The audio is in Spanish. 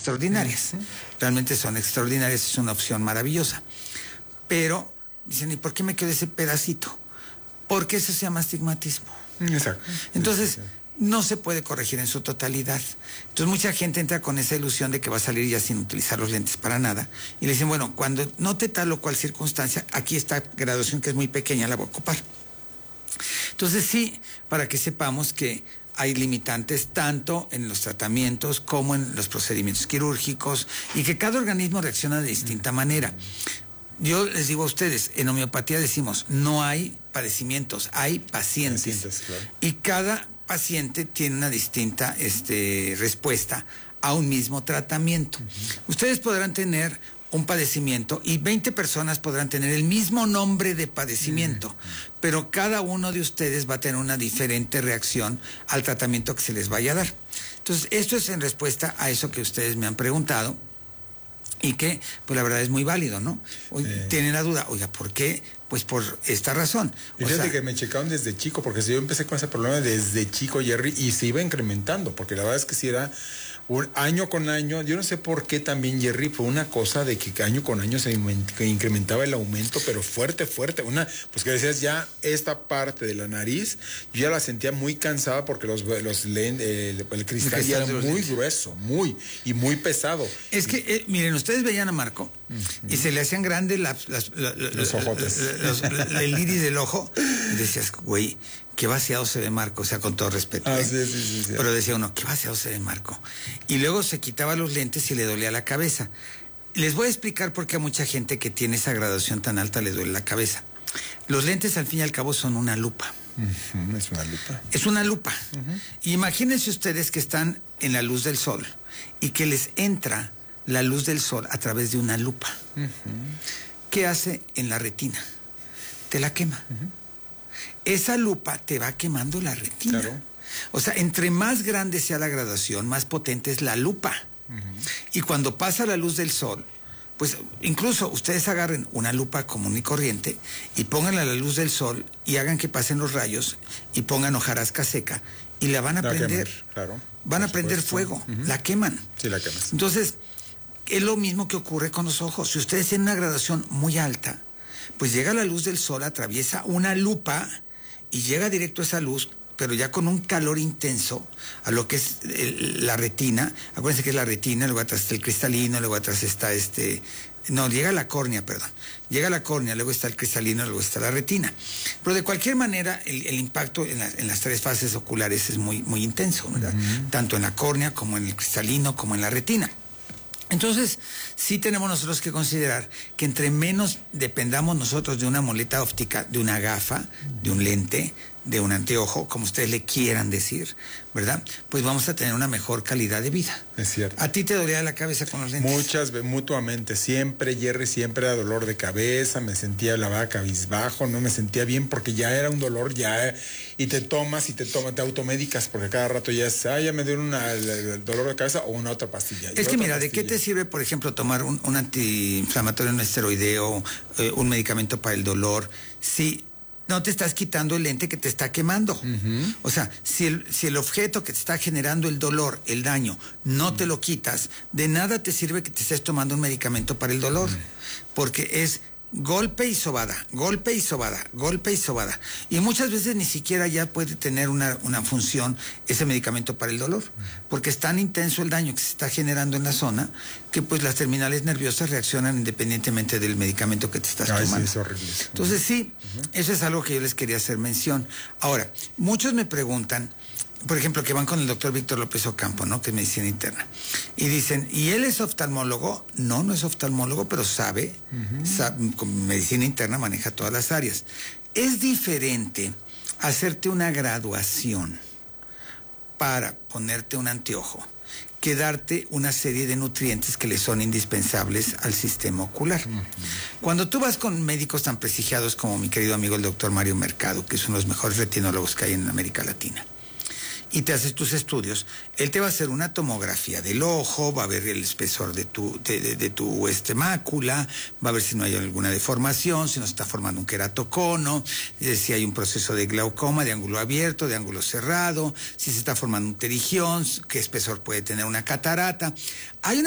extraordinarias. Realmente son extraordinarias, es una opción maravillosa. Pero dicen, ¿y por qué me quedó ese pedacito? Porque eso se llama astigmatismo. Exacto. Entonces, no se puede corregir en su totalidad. Entonces, mucha gente entra con esa ilusión de que va a salir ya sin utilizar los lentes para nada. Y le dicen, bueno, cuando note tal o cual circunstancia, aquí esta graduación que es muy pequeña, la voy a ocupar. Entonces, sí, para que sepamos que hay limitantes tanto en los tratamientos como en los procedimientos quirúrgicos y que cada organismo reacciona de distinta manera. Yo les digo a ustedes, en homeopatía decimos, no hay padecimientos, hay pacientes. Claro. Y cada paciente tiene una distinta respuesta a un mismo tratamiento. Ustedes podrán tener un padecimiento y 20 personas podrán tener el mismo nombre de padecimiento, pero cada uno de ustedes va a tener una diferente reacción al tratamiento que se les vaya a dar. Entonces, esto es en respuesta a eso que ustedes me han preguntado. Y que, pues la verdad es muy válido, ¿no? Tienen la duda, oiga, ¿por qué? Pues por esta razón. Y fíjate que me checaron desde chico, porque si yo empecé con ese problema desde chico, Jerry, y se iba incrementando, porque la verdad es que si era un año con año, yo no sé por qué también, Jerry, fue una cosa de que año con año se incrementaba el aumento, pero fuerte, pues que decías ya esta parte de la nariz, yo ya la sentía muy cansada porque el cristal ya era muy grueso, muy pesado. Es que, miren, ustedes veían a Marco y se le hacían grandes los ojotes. El iris del ojo, y decías, güey, qué vaciado se ve Marco, o sea, con todo respeto. Sí. Pero decía uno, qué vaciado se ve Marco. Y luego se quitaba los lentes y le dolía la cabeza. Les voy a explicar por qué a mucha gente que tiene esa graduación tan alta le duele la cabeza. Los lentes, al fin y al cabo, son una lupa. Es una lupa. Es una lupa. Imagínense ustedes que están en la luz del sol y que les entra la luz del sol a través de una lupa. ¿Qué hace en la retina? Te la quema. Esa lupa te va quemando la retina. Claro. O sea, entre más grande sea la graduación, más potente es la lupa. Y cuando pasa la luz del sol, pues incluso ustedes agarren una lupa común y corriente y pónganla a la luz del sol y hagan que pasen los rayos y pongan hojarasca seca y la van a prender. Claro. Van a prender fuego, la queman. Sí, la quemas. Entonces, es lo mismo que ocurre con los ojos. Si ustedes tienen una graduación muy alta, pues llega la luz del sol, atraviesa una lupa y llega directo a esa luz, pero ya con un calor intenso a lo que es la retina. Acuérdense que es la retina, luego atrás está el cristalino, luego atrás está llega la córnea, perdón. Llega la córnea, luego está el cristalino, luego está la retina. Pero de cualquier manera, el impacto en las tres fases oculares es muy, muy intenso, ¿verdad? Tanto en la córnea, como en el cristalino, como en la retina. Entonces, sí tenemos nosotros que considerar que entre menos dependamos nosotros de una muleta óptica, de una gafa, de un lente, de un anteojo, como ustedes le quieran decir, ¿verdad? Pues vamos a tener una mejor calidad de vida. Es cierto. ¿A ti te dolía la cabeza con los lentes? Muchas veces, mutuamente. Siempre, Jerry, siempre era dolor de cabeza, me sentía la vaca cabizbajo, no me sentía bien porque ya era un dolor, y te automedicas porque cada rato ya me dio el dolor de cabeza o una otra pastilla. Es que mira, ¿de qué te sirve, por ejemplo, tomar un antiinflamatorio no esteroideo, un medicamento para el dolor, si no te estás quitando el lente que te está quemando? O sea, si el objeto que te está generando el dolor, el daño, no te lo quitas, de nada te sirve que te estés tomando un medicamento para el dolor, porque es golpe y sobada, golpe y sobada, golpe y sobada. Y muchas veces ni siquiera ya puede tener una función ese medicamento para el dolor, porque es tan intenso el daño que se está generando en la zona que pues las terminales nerviosas reaccionan independientemente del medicamento que te estás tomando. Sí, es horrible. Entonces sí, eso es algo que yo les quería hacer mención. Ahora, muchos me preguntan, por ejemplo, que van con el doctor Víctor López Ocampo, ¿no? Que es medicina interna. Y dicen, ¿y él es oftalmólogo? No, no es oftalmólogo, pero sabe, con medicina interna maneja todas las áreas. Es diferente hacerte una graduación para ponerte un anteojo que darte una serie de nutrientes que le son indispensables al sistema ocular. Cuando tú vas con médicos tan prestigiados como mi querido amigo el doctor Mario Mercado, que es uno de los mejores retinólogos que hay en América Latina, y te haces tus estudios, él te va a hacer una tomografía del ojo, va a ver el espesor de tu mácula, va a ver si no hay alguna deformación, si no se está formando un queratocono, si hay un proceso de glaucoma, de ángulo abierto, de ángulo cerrado, si se está formando un pterigión, qué espesor puede tener una catarata. Hay una